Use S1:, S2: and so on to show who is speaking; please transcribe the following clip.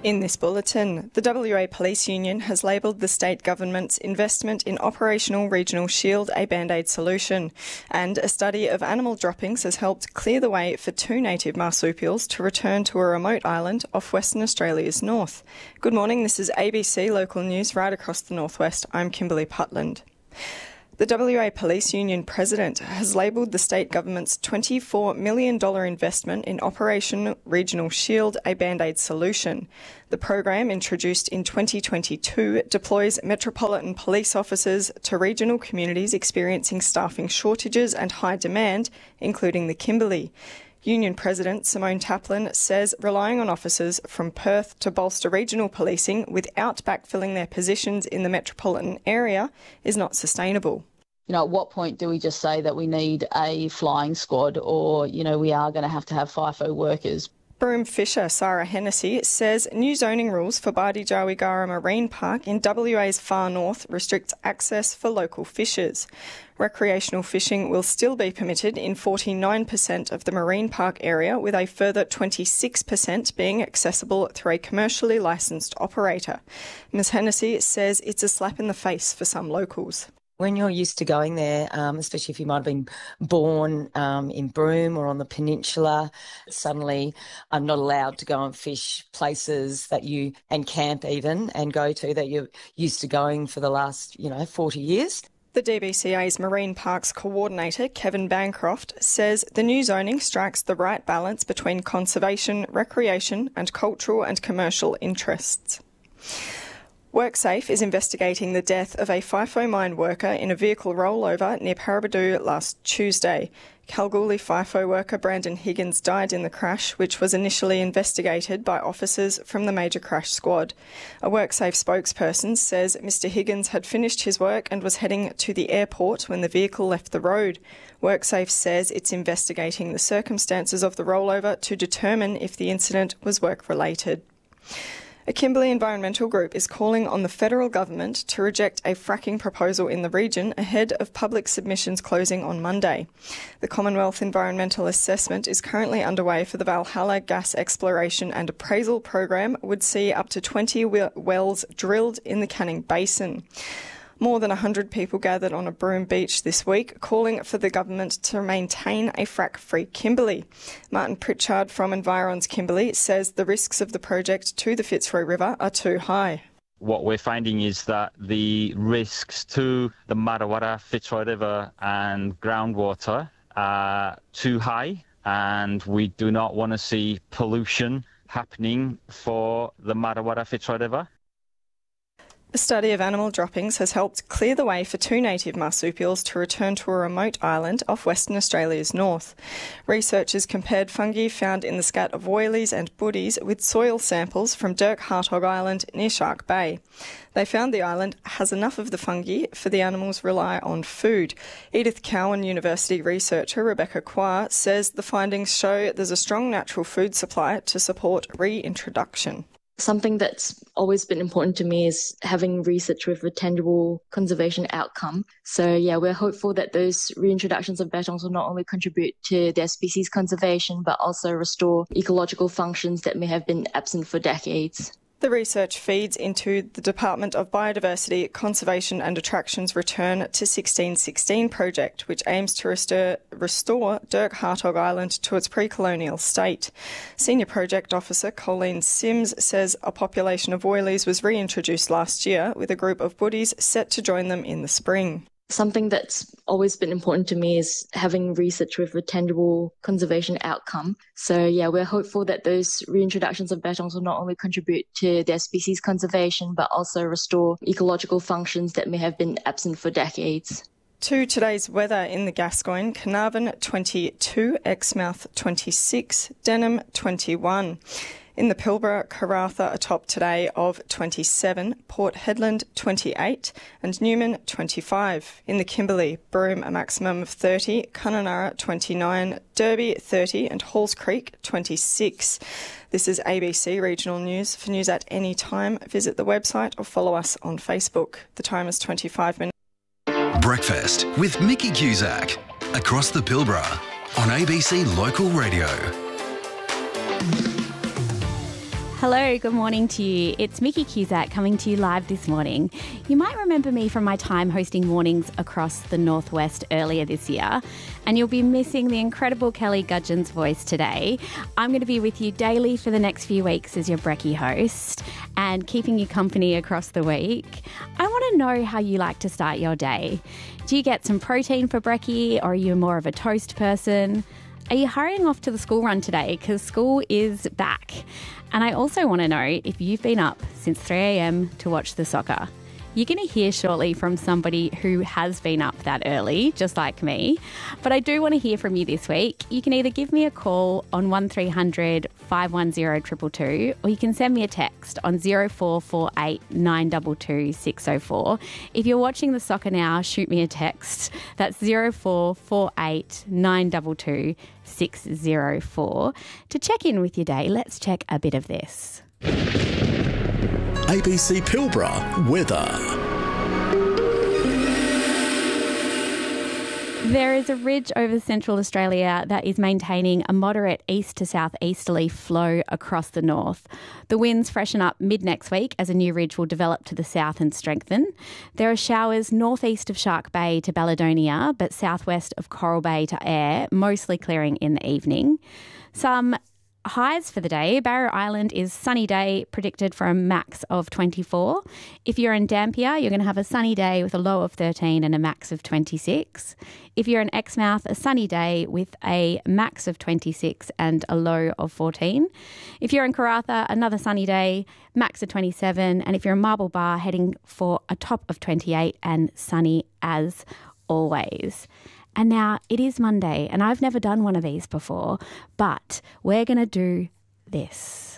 S1: In this bulletin, the WA Police Union has labelled the state government's investment in Operational Regional Shield a Band-Aid solution, and a study of animal droppings has helped clear the way for 2 native marsupials to return to a remote island off Western Australia's north. Good morning, this is ABC Local News right across the northwest. I'm Kimberly Putland. The WA Police Union President has labelled the state government's $24 million investment in Operation Regional Shield a Band-Aid solution. The program, introduced in 2022, deploys Metropolitan Police officers to regional communities experiencing staffing shortages and high demand, including the Kimberley. Union President Simone Taplin says relying on officers from Perth to bolster regional policing without backfilling their positions in the metropolitan area is not sustainable.
S2: At what point do we just say that we need a flying squad or, we are going to have FIFO workers?
S1: Broome Fisher Sarah Hennessy says new zoning rules for Bardi-Jarwigara Marine Park in WA's far north restricts access for local fishers. Recreational fishing will still be permitted in 49% of the marine park area, with a further 26% being accessible through a commercially licensed operator. Ms Hennessy says it's a slap in the face for some locals.
S3: When you're used to going there, especially if you might have been born in Broome or on the peninsula, suddenly I'm not allowed to go and fish places and camp even, and go to that you're used to going for the last, 40 years.
S1: The DBCA's Marine Parks Coordinator, Kevin Bancroft, says the new zoning strikes the right balance between conservation, recreation and cultural and commercial interests. WorkSafe is investigating the death of a FIFO mine worker in a vehicle rollover near Paraburdoo last Tuesday. Kalgoorlie FIFO worker Brandon Higgins died in the crash, which was initially investigated by officers from the Major Crash Squad. A WorkSafe spokesperson says Mr Higgins had finished his work and was heading to the airport when the vehicle left the road. WorkSafe says it's investigating the circumstances of the rollover to determine if the incident was work-related. A Kimberley environmental group is calling on the federal government to reject a fracking proposal in the region ahead of public submissions closing on Monday. The Commonwealth Environmental Assessment is currently underway for the Valhalla gas exploration and appraisal program, would see up to 20 wells drilled in the Canning Basin. More than 100 people gathered on a Broome beach this week, calling for the government to maintain a frack-free Kimberley. Martin Pritchard from Environs Kimberley says the risks of the project to the Fitzroy River are too high.
S4: What we're finding is that the risks to the Marawara, Fitzroy River and groundwater are too high, and we do not want to see pollution happening for the Marawara, Fitzroy River.
S1: A study of animal droppings has helped clear the way for 2 native marsupials to return to a remote island off Western Australia's north. Researchers compared fungi found in the scat of woylies and buddies with soil samples from Dirk Hartog Island near Shark Bay. They found the island has enough of the fungi for the animals rely on food. Edith Cowan University researcher Rebecca Quah says the findings show there's a strong natural food supply to support reintroduction.
S5: Something that's always been important to me is having research with a tangible conservation outcome. So we're hopeful that those reintroductions of bettongs will not only contribute to their species conservation, but also restore ecological functions that may have been absent for decades.
S1: The research feeds into the Department of Biodiversity, Conservation and Attractions Return to 1616 project, which aims to restore Dirk Hartog Island to its pre-colonial state. Senior Project Officer Colleen Sims says a population of woylies was reintroduced last year, with a group of buddies set to join them in the spring.
S5: Something that's always been important to me is having research with a tangible conservation outcome. So we're hopeful that those reintroductions of bettongs will not only contribute to their species conservation, but also restore ecological functions that may have been absent for decades.
S1: To today's weather in the Gascoyne: Carnarvon 22, Exmouth 26, Denham 21. In the Pilbara, Karratha a top today of 27, Port Hedland 28 and Newman 25. In the Kimberley, Broome a maximum of 30, Kununurra 29, Derby 30 and Halls Creek 26. This is ABC Regional News. For news at any time, visit the website or follow us on Facebook. The time is 25 minutes.
S6: Breakfast with Mickey Cusack across the Pilbara on ABC Local Radio.
S7: Hello, good morning to you. It's Mickey Cusack coming to you live this morning. You might remember me from my time hosting mornings across the Northwest earlier this year, and you'll be missing the incredible Kelly Gudgeon's voice today. I'm going to be with you daily for the next few weeks as your brekkie host and keeping you company across the week. I want to know how you like to start your day. Do you get some protein for brekkie, or are you more of a toast person? Are you hurrying off to the school run today because school is back? And I also want to know if you've been up since 3 a.m. to watch the soccer. You're going to hear shortly from somebody who has been up that early, just like me. But I do want to hear from you this week. You can either give me a call on 1300 510 222, or you can send me a text on 0448 922 604. If you're watching the soccer now, shoot me a text. That's 0448 922 604. To check in with your day, let's check a bit of this.
S8: ABC Pilbara weather.
S7: There is a ridge over central Australia that is maintaining a moderate east to southeasterly flow across the north. The winds freshen up mid-next week as a new ridge will develop to the south and strengthen. There are showers northeast of Shark Bay to Baledonia, but southwest of Coral Bay to Ayr, mostly clearing in the evening. Some highs for the day. Barrow Island is sunny day, predicted for a max of 24. If you're in Dampier, you're going to have a sunny day with a low of 13 and a max of 26. If you're in Exmouth, a sunny day with a max of 26 and a low of 14. If you're in Karratha, another sunny day, max of 27. And if you're in Marble Bar, heading for a top of 28 and sunny as always. And now it is Monday, and I've never done one of these before, but we're going to do this.